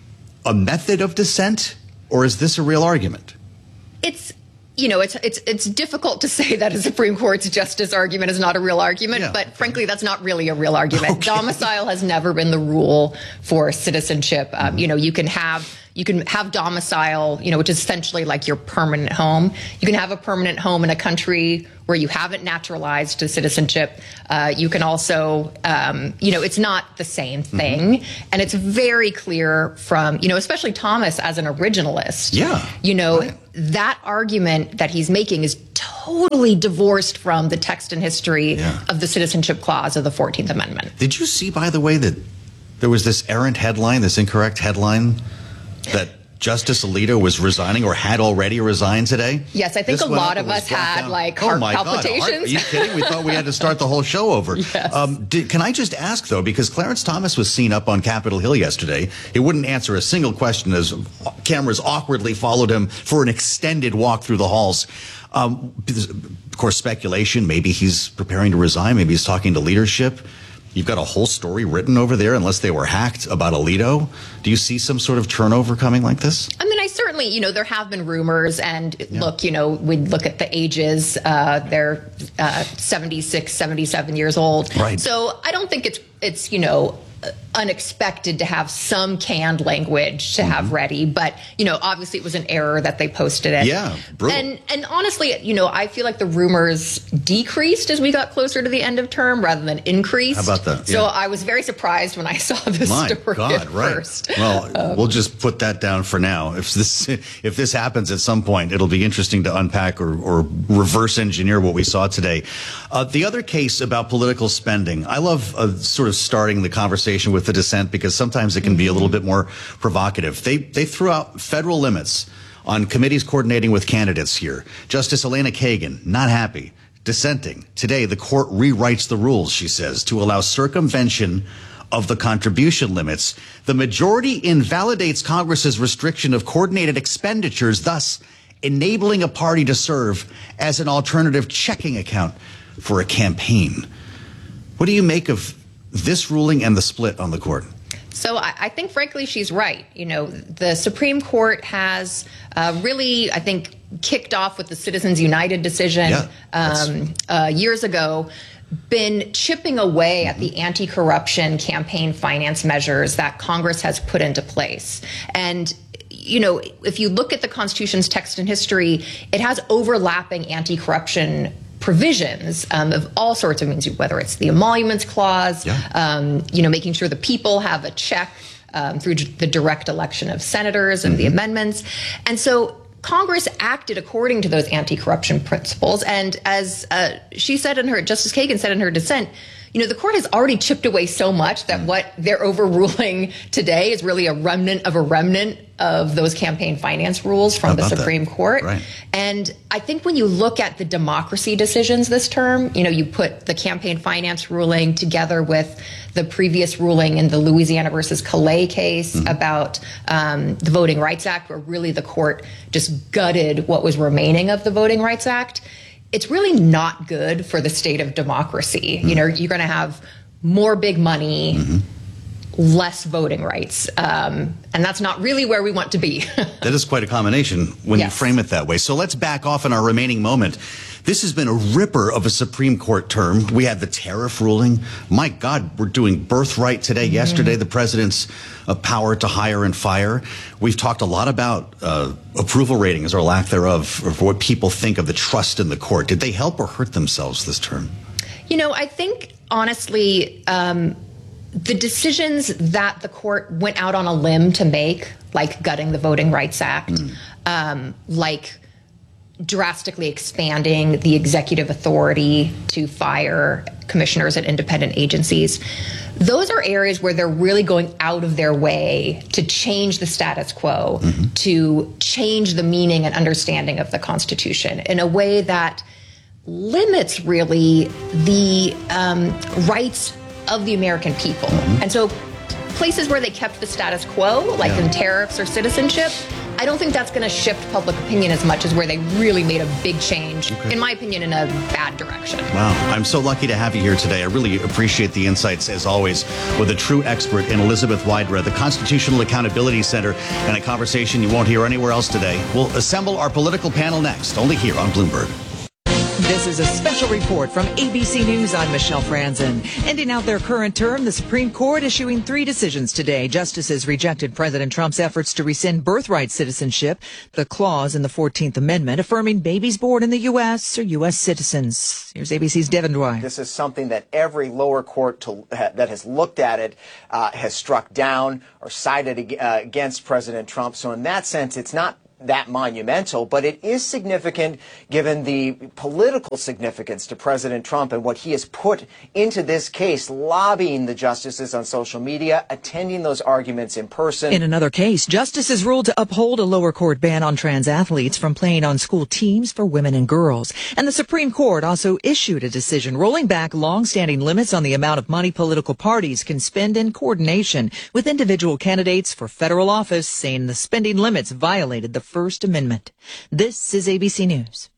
a method of dissent, or is this a real argument? It's You know, it's it's it's difficult to say that a Supreme Court's justice argument is not a real argument, yeah. but frankly, that's not really a real argument. Okay. Domicile has never been the rule for citizenship. Um, mm-hmm. You know, you can have you can have domicile, you know, which is essentially like your permanent home. You can have a permanent home in a country where you haven't naturalized to citizenship. Uh, you can also, um, you know, it's not the same thing. Mm-hmm. And it's very clear from, you know, especially Thomas as an originalist. Yeah. You know, right. that argument that he's making is totally divorced from the text and history yeah. of the Citizenship Clause of the fourteenth Amendment. Did you see, by the way, that there was this errant headline, this incorrect headline, that Justice Alito was resigning or had already resigned today? Yes, I think this a lot of us had down. like oh heart my palpitations. God, heart, are you kidding? We thought we had to start the whole show over. Yes. Um, did, can I just ask, though, because Clarence Thomas was seen up on Capitol Hill yesterday. He wouldn't answer a single question as cameras awkwardly followed him for an extended walk through the halls. Um, of course, speculation. Maybe he's preparing to resign. Maybe he's talking to leadership. You've got a whole story written over there, unless they were hacked, about Alito. Do you see some sort of turnover coming like this? I mean, I certainly, you know, there have been rumors. And yeah. look, you know, we look at the ages. Uh, they're uh, seventy-six, seventy-seven years old. Right. So I don't think it's, it's you know, unexpected to have some canned language to mm-hmm. have ready. But, you know, obviously it was an error that they posted it. Yeah, brutal. And, and honestly, you know, I feel like the rumors decreased as we got closer to the end of term rather than increased. How about that? So yeah. I was very surprised when I saw this My story God, at right. first. Well, um, we'll just put that down for now. If this if this happens at some point, it'll be interesting to unpack or, or reverse engineer what we saw today. Uh, the other case about political spending, I love uh, sort of starting the conversation with the dissent because sometimes it can be a little bit more provocative. They they threw out federal limits on committees coordinating with candidates here. Justice Elena Kagan, not happy, dissenting. Today, the court rewrites the rules, she says, to allow circumvention of the contribution limits. The majority invalidates Congress's restriction of coordinated expenditures, thus enabling a party to serve as an alternative checking account for a campaign. What do you make of this ruling and the split on the court? So I, I think, frankly, she's right. You know, the Supreme Court has uh, really, I think, kicked off with the Citizens United decision yeah, um, uh, years ago, been chipping away at the anti-corruption campaign finance measures that Congress has put into place. And you know, if you look at the Constitution's text and history, it has overlapping anti-corruption provisions um, of all sorts of means, whether it's the emoluments clause, yeah. um, you know, making sure the people have a check um, through the direct election of senators and mm-hmm. the amendments. And so Congress acted according to those anti-corruption principles. And as uh, she said in her, Justice Kagan said in her dissent, you know, the court has already chipped away so much that what they're overruling today is really a remnant of a remnant of those campaign finance rules from the Supreme that? Court. Right. And I think when you look at the democracy decisions this term, you know, you put the campaign finance ruling together with the previous ruling in the Louisiana versus Calais case mm-hmm. about um, the Voting Rights Act, where really the court just gutted what was remaining of the Voting Rights Act. it's really not good for the state of democracy. Mm-hmm. You know, you're going to have more big money, mm-hmm. less voting rights. Um, and that's not really where we want to be. That is quite a combination when yes. you frame it that way. So let's back off in our remaining moment. This has been a ripper of a Supreme Court term. We had the tariff ruling. My God, we're doing birthright today. Mm-hmm. Yesterday, the president's uh, power to hire and fire. We've talked a lot about uh, approval ratings or lack thereof, or for what people think of the trust in the court. Did they help or hurt themselves this term? You know, I think, honestly, um, the decisions that the court went out on a limb to make, like gutting the Voting Rights Act, mm. um, like drastically expanding the executive authority to fire commissioners at independent agencies, those are areas where they're really going out of their way to change the status quo, mm-hmm. to change the meaning and understanding of the Constitution in a way that limits really the um, rights of the American people. Mm-hmm. And so places where they kept the status quo, like yeah. in tariffs or citizenship, I don't think that's going to shift public opinion as much as where they really made a big change, okay. in my opinion, in a bad direction. Wow. I'm so lucky to have you here today. I really appreciate the insights, as always, with a true expert in Elizabeth Wydra, the Constitutional Accountability Center, and a conversation you won't hear anywhere else today. We'll assemble our political panel next, only here on Bloomberg. This is a special report from A B C News. I'm Michelle Franzen. Ending out their current term, the Supreme Court issuing three decisions today. Justices rejected President Trump's efforts to rescind birthright citizenship, the clause in the fourteenth Amendment affirming babies born in the U S are U S citizens. Here's A B C's Devin Dwyer. This is something that every lower court to, uh, that has looked at it uh, has struck down or sided uh, against President Trump. So in that sense, it's not that monumental, but it is significant given the political significance to President Trump and what he has put into this case, lobbying the justices on social media, attending those arguments in person. In another case, justices ruled to uphold a lower court ban on trans athletes from playing on school teams for women and girls. And the Supreme Court also issued a decision rolling back long-standing limits on the amount of money political parties can spend in coordination with individual candidates for federal office, saying the spending limits violated the First Amendment. This is A B C News.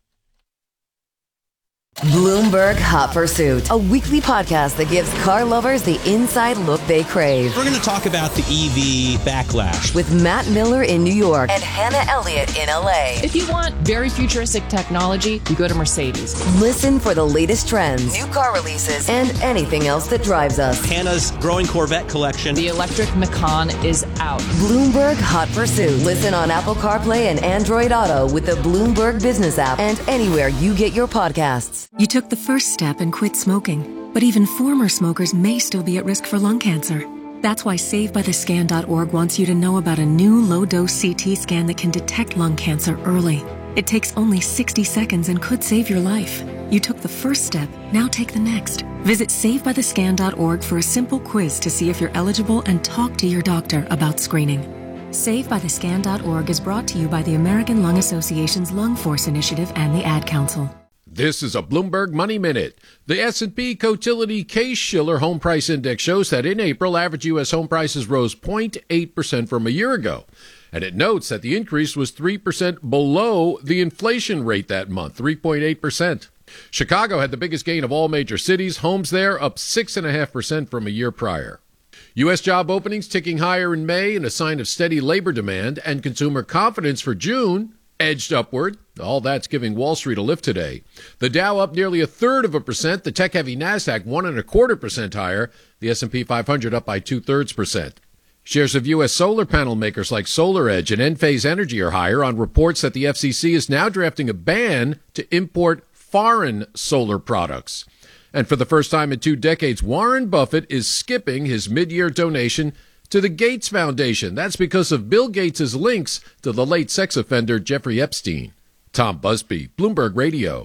Bloomberg Hot Pursuit, a weekly podcast that gives car lovers the inside look they crave. We're going to talk about the E V backlash with Matt Miller in New York and Hannah Elliott in L A. If you want very futuristic technology, you go to Mercedes. Listen for the latest trends, new car releases, and anything else that drives us. Hannah's growing Corvette collection. The electric Macan is out. Bloomberg Hot Pursuit. Listen on Apple CarPlay and Android Auto with the Bloomberg Business app and anywhere you get your podcasts. You took the first step and quit smoking, but even former smokers may still be at risk for lung cancer. That's why Save By The Scan dot org wants you to know about a new low-dose C T scan that can detect lung cancer early. It takes only sixty seconds and could save your life. You took the first step, now take the next. Visit Save By The Scan dot org for a simple quiz to see if you're eligible and talk to your doctor about screening. Save By The Scan dot org is brought to you by the American Lung Association's Lung Force Initiative and the Ad Council. This is a Bloomberg Money Minute. The S and P Cotility Case-Shiller Home Price Index shows that in April, average U S home prices rose zero point eight percent from a year ago. And it notes that the increase was three percent below the inflation rate that month, three point eight percent. Chicago had the biggest gain of all major cities. Homes there up six point five percent from a year prior. U S job openings ticking higher in May in a sign of steady labor demand, and consumer confidence for June edged upward. All that's giving Wall Street a lift today. The Dow up nearly a third of a percent. The tech-heavy NASDAQ one and a quarter percent higher. The S and P five hundred up by two-thirds percent. Shares of U S solar panel makers like SolarEdge and Enphase Energy are higher on reports that the F C C is now drafting a ban to import foreign solar products. And for the first time in two decades, Warren Buffett is skipping his mid-year donation to the Gates Foundation. That's because of Bill Gates' links to the late sex offender Jeffrey Epstein. Tom Busby, Bloomberg Radio.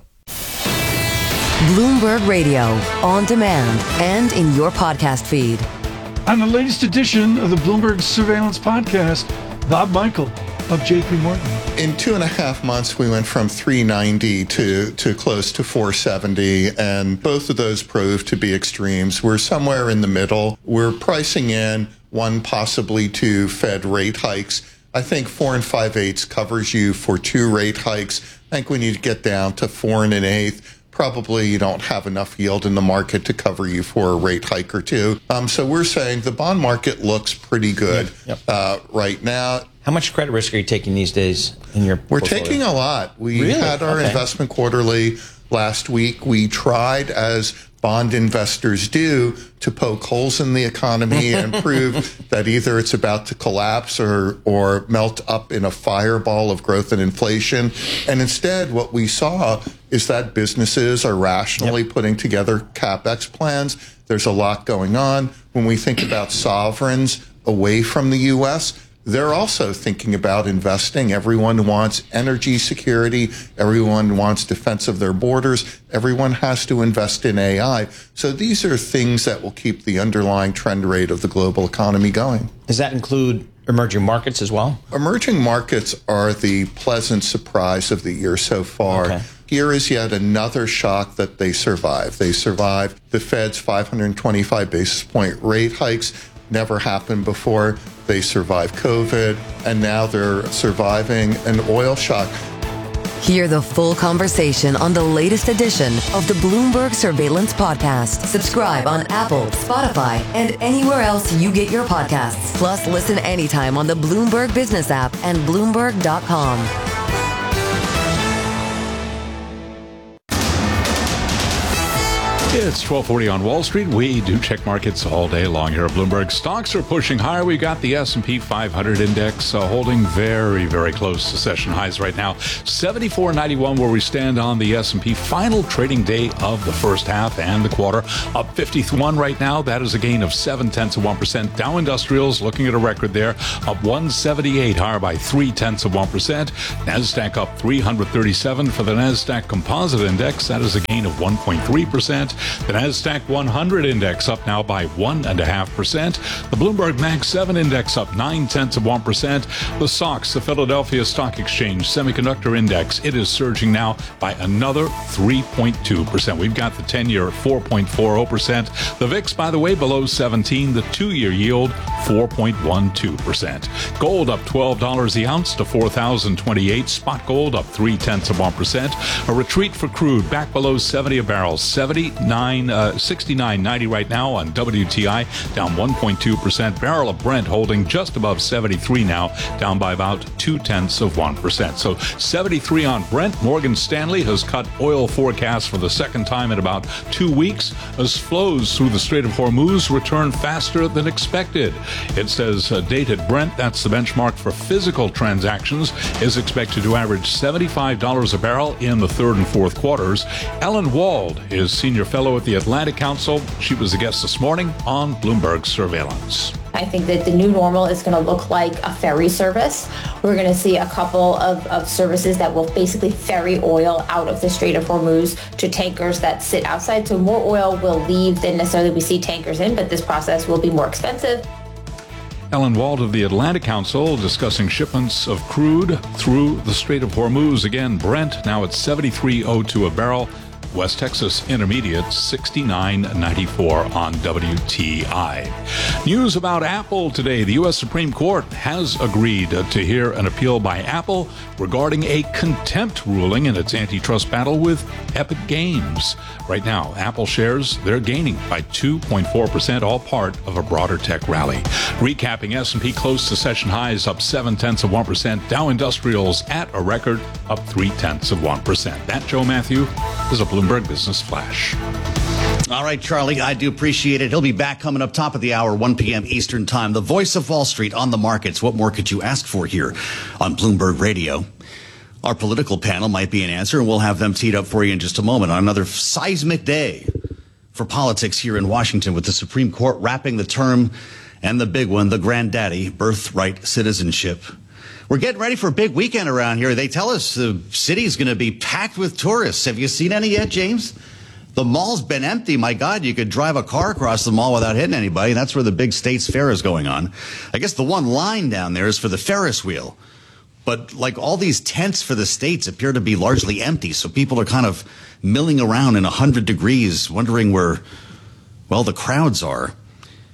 Bloomberg Radio, on demand and in your podcast feed. On the latest edition of the Bloomberg Surveillance Podcast, Bob Michael of J P Morgan. In two and a half months, we went from three ninety to, to close to four seventy, and both of those proved to be extremes. We're somewhere in the middle. We're pricing in one, possibly two Fed rate hikes I think four and five eighths covers you for two rate hikes. I think we need to get down to four and an eighth. Probably you don't have enough yield in the market to cover you for a rate hike or two. Um, so we're saying the bond market looks pretty good yep. uh, right now. How much credit risk are you taking these days in your We're portfolio? taking a lot. We really? had our okay. investment quarterly last week. We tried, as bond investors do, to poke holes in the economy and prove that either it's about to collapse or, or melt up in a fireball of growth and inflation. And instead, what we saw is that businesses are rationally yep. putting together CapEx plans. There's a lot going on. When we think about sovereigns away from the U S, they're also thinking about investing. Everyone wants energy security. Everyone wants defense of their borders. Everyone has to invest in A I. So these are things that will keep the underlying trend rate of the global economy going. Does that include emerging markets as well? Emerging markets are the pleasant surprise of the year so far. Okay. Here is yet another shock that they survived. They survived the Fed's five hundred twenty-five basis point rate hikes. Never happened before. They survived COVID, and now they're surviving an oil shock. Hear the full conversation on the latest edition of the Bloomberg Surveillance Podcast. Subscribe on Apple, Spotify, and anywhere else you get your podcasts. Plus, listen anytime on the Bloomberg Business app and Bloomberg dot com. It's twelve forty on Wall Street. We do check markets all day long here at Bloomberg. Stocks are pushing higher. We've got the S and P five hundred index uh, holding very, very close to session highs right now. seventy-four ninety-one where we stand on the S and P. Final trading day of the first half and the quarter. Up fifty-one right now. That is a gain of seven tenths of one percent. Dow Industrials looking at a record there. Up one seventy-eight, higher by three tenths of one percent. NASDAQ up three thirty-seven for the NASDAQ Composite Index. That is a gain of one point three percent. The NASDAQ one hundred index up now by one point five percent. The Bloomberg Mag seven index up nine tenths of one percent. The S O X, the Philadelphia Stock Exchange Semiconductor Index, it is surging now by another three point two percent. We've got the ten-year at four point four zero percent. The V I X, by the way, below seventeen. The two-year yield, four point one two percent. Gold up twelve dollars the ounce to four thousand twenty-eight. Spot gold up three tenths of one percent. A retreat for crude back below seventy a barrel. seventy-nine Uh, sixty-nine ninety right now on W T I, down one point two percent. Barrel of Brent holding just above seventy-three now, down by about two tenths of one percent. So seventy-three on Brent. Morgan Stanley has cut oil forecasts for the second time in about two weeks as flows through the Strait of Hormuz return faster than expected. It says uh, dated Brent, that's the benchmark for physical transactions, is expected to average seventy-five dollars a barrel in the third and fourth quarters. Ellen Wald is senior fellow at the Atlantic Council. She was a guest this morning on Bloomberg Surveillance. I think that the new normal is going to look like a ferry service. We're going to see a couple of, of services that will basically ferry oil out of the Strait of Hormuz to tankers that sit outside. So more oil will leave than necessarily we see tankers in, but this process will be more expensive. Ellen Wald of the Atlantic Council discussing shipments of crude through the Strait of Hormuz. Again, Brent now at seventy-three oh two a barrel. West Texas Intermediate sixty-nine ninety-four on W T I. News about Apple today. The U S Supreme Court has agreed to hear an appeal by Apple regarding a contempt ruling in its antitrust battle with Epic Games. Right now, Apple shares, they're gaining by two point four percent, all part of a broader tech rally. Recapping, S and P close to session highs, up seven tenths of one percent. Dow Industrials at a record, up three tenths of one percent. That, Joe Matthew, is a Bloomberg Business Flash. All right, Charlie, I do appreciate it. He'll be back coming up top of the hour, one p.m. Eastern Time. The voice of Wall Street on the markets. What more could you ask for here on Bloomberg Radio? Our political panel might be an answer, and we'll have them teed up for you in just a moment on another seismic day for politics here in Washington, with the Supreme Court wrapping the term and the big one, the granddaddy, birthright citizenship. We're getting ready for a big weekend around here. They tell us the city's going to be packed with tourists. Have you seen any yet, James? The mall's been empty. My God, you could drive a car across the mall without hitting anybody. That's where the big States Fair is going on. I guess the one line down there is for the Ferris wheel. But like all these tents for the states appear to be largely empty. So people are kind of milling around in one hundred degrees, wondering where, well, the crowds are.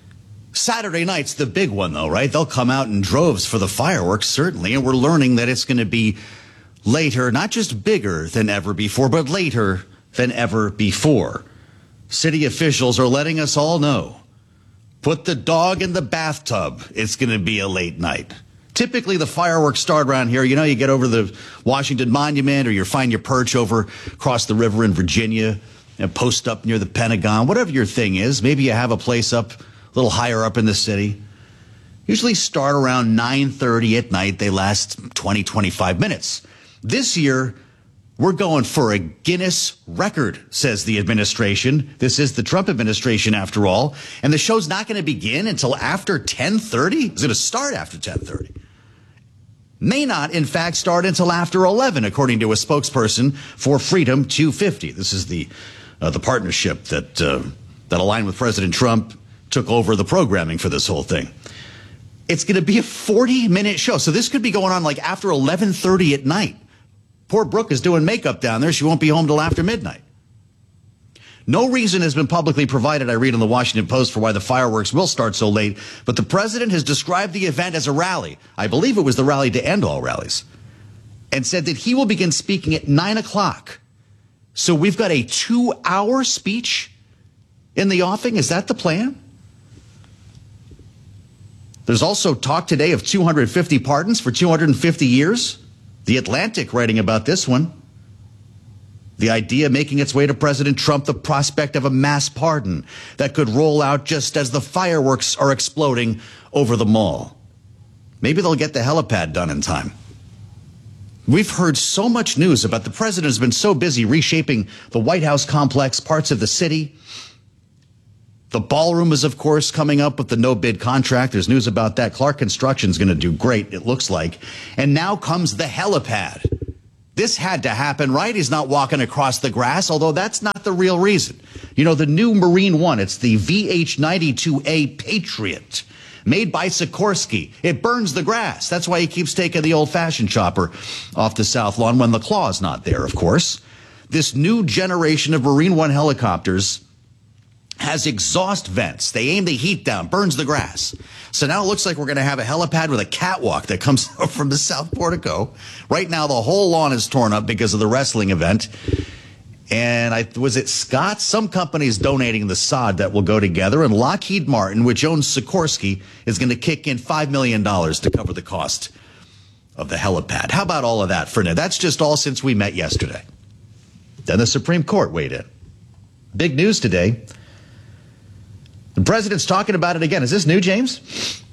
Saturday night's the big one, though, right? They'll come out in droves for the fireworks, certainly, and we're learning that it's going to be later, not just bigger than ever before, but later than ever before. City officials are letting us all know, put the dog in the bathtub. It's going to be a late night. Typically, the fireworks start around here. You know, you get over the Washington Monument, or you find your perch over across the river in Virginia and post up near the Pentagon, whatever your thing is. Maybe you have a place up a little higher up in the city. Usually start around nine thirty at night. They last twenty, twenty-five minutes. This year, we're going for a Guinness record, says the administration. This is the Trump administration, after all. And the show's not going to begin until after ten thirty? It's going to start after ten thirty. May not, in fact, start until after eleven, according to a spokesperson for Freedom two fifty. This is the uh, the partnership that uh, that aligned with President Trump, took over the programming for this whole thing. It's going to be a forty-minute show. So this could be going on like after eleven thirty at night. Poor Brooke is doing makeup down there. She won't be home till after midnight. No reason has been publicly provided, I read in the Washington Post, for why the fireworks will start so late, but the president has described the event as a rally. I believe it was the rally to end all rallies, and said that he will begin speaking at nine o'clock. So we've got a two-hour speech in the offing. Is that the plan? There's also talk today of two hundred fifty pardons for two hundred fifty years. The Atlantic writing about this one. The idea making its way to President Trump, the prospect of a mass pardon that could roll out just as the fireworks are exploding over the mall. Maybe they'll get the helipad done in time. We've heard so much news about the president has been so busy reshaping the White House complex, parts of the city. The ballroom is, of course, coming up with the no-bid contract. There's news about that. Clark Construction's going to do great, it looks like. And now comes the helipad. This had to happen, right? He's not walking across the grass, although that's not the real reason. You know, the new Marine One, it's the V H ninety-two A Patriot, made by Sikorsky. It burns the grass. That's why he keeps taking the old-fashioned chopper off the South Lawn when the claw's not there, of course. This new generation of Marine One helicopters has exhaust vents. They aim the heat down, burns the grass. So now it looks like we're going to have a helipad with a catwalk that comes up from the South Portico. Right now, the whole lawn is torn up because of the wrestling event. And I, was it Scott? Some company's donating the sod that will go together. And Lockheed Martin, which owns Sikorsky, is going to kick in five million dollars to cover the cost of the helipad. How about all of that for now? That's just all since we met yesterday. Then the Supreme Court weighed in. Big news today. The president's talking about it again. Is this new, James?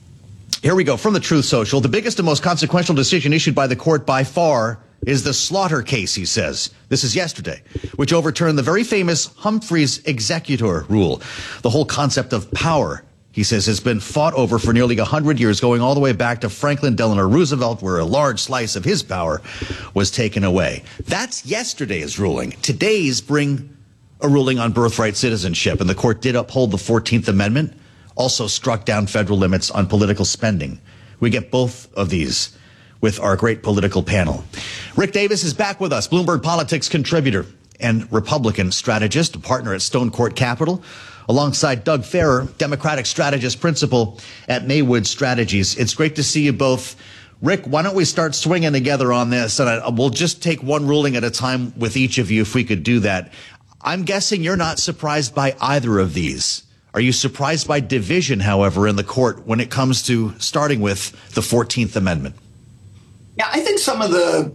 Here we go. From the Truth Social. The biggest and most consequential decision issued by the court by far is the Slaughter case, he says. This is yesterday, which overturned the very famous Humphreys executor rule. The whole concept of power, he says, has been fought over for nearly one hundred years, going all the way back to Franklin Delano Roosevelt, where a large slice of his power was taken away. That's yesterday's ruling. Today's bring a ruling on birthright citizenship, and the court did uphold the fourteenth Amendment, also struck down federal limits on political spending. We get both of these with our great political panel. Rick Davis is back with us, Bloomberg Politics contributor and Republican strategist, a partner at Stone Court Capital, alongside Doug Farrer, Democratic strategist principal at Maywood Strategies. It's great to see you both. Rick, why don't we start swinging together on this, and I, we'll just take one ruling at a time with each of you if we could do that. I'm guessing you're not surprised by either of these. Are you surprised by division, however, in the court when it comes to starting with the fourteenth Amendment? Yeah, I think some of the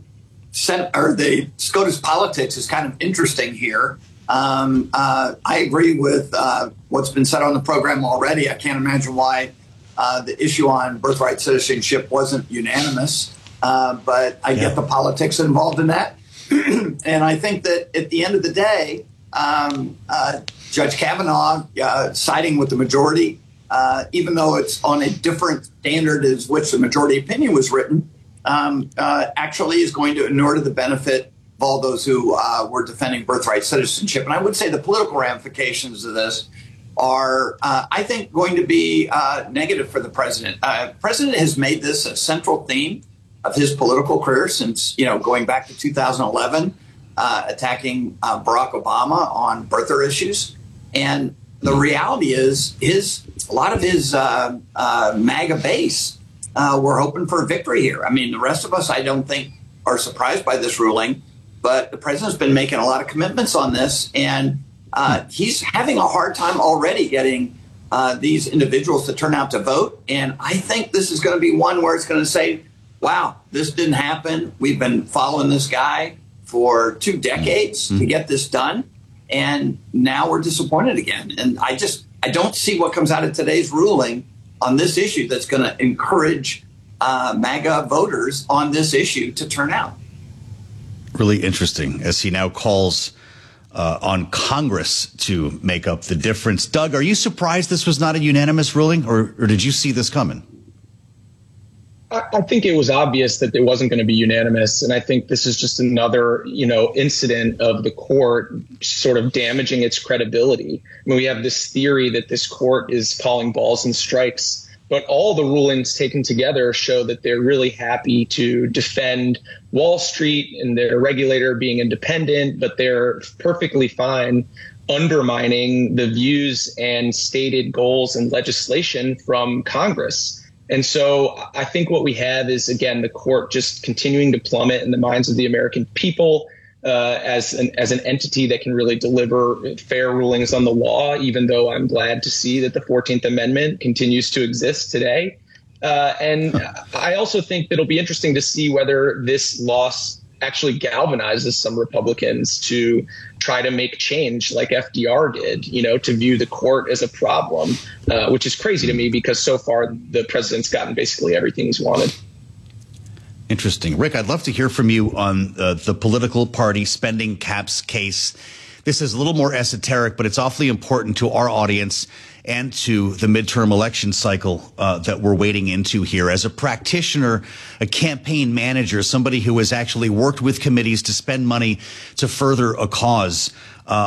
or the SCOTUS politics is kind of interesting here. Um, uh, I agree with uh, what's been said on the program already. I can't imagine why uh, the issue on birthright citizenship wasn't unanimous, uh, but I yeah. get the politics involved in that. And I think that at the end of the day, Um, uh, Judge Kavanaugh, uh, siding with the majority, uh, even though it's on a different standard as which the majority opinion was written, um, uh, actually is going to inure to the benefit of all those who uh, were defending birthright citizenship. And I would say the political ramifications of this are, uh, I think, going to be uh, negative for the president. Uh, the president has made this a central theme of his political career since, you know, going back to two thousand eleven. Uh, attacking uh, Barack Obama on birther issues. And the reality is his a lot of his uh, uh, MAGA base uh, were hoping for a victory here. I mean, the rest of us, I don't think, are surprised by this ruling, but the president's been making a lot of commitments on this, and uh, he's having a hard time already getting uh, these individuals to turn out to vote. And I think this is going to be one where it's going to say, wow, this didn't happen. We've been following this guy for two decades mm-hmm. to get this done, and now we're disappointed again. And I just I don't see what comes out of today's ruling on this issue that's going to encourage uh, MAGA voters on this issue to turn out. Really interesting, as he now calls uh, on Congress to make up the difference. Doug, are you surprised this was not a unanimous ruling, or, or did you see this coming? I think it was obvious that it wasn't going to be unanimous. And I think this is just another, you know, incident of the court sort of damaging its credibility. I mean, we have this theory that this court is calling balls and strikes, but all the rulings taken together show that they're really happy to defend Wall Street and their regulator being independent, but they're perfectly fine undermining the views and stated goals and legislation from Congress. And so I think what we have is, again, the court just continuing to plummet in the minds of the American people uh, as an as an entity that can really deliver fair rulings on the law, even though I'm glad to see that the fourteenth Amendment continues to exist today. Uh, and I also think that it'll be interesting to see whether this loss actually galvanizes some Republicans to try to make change like F D R did, you know, to view the court as a problem, uh, which is crazy to me because so far the president's gotten basically everything he's wanted. Interesting. Rick, I'd love to hear from you on uh, the political party spending caps case. This is a little more esoteric, but it's awfully important to our audience and to the midterm election cycle uh, that we're wading into here. As a practitioner, a campaign manager, somebody who has actually worked with committees to spend money to further a cause, uh,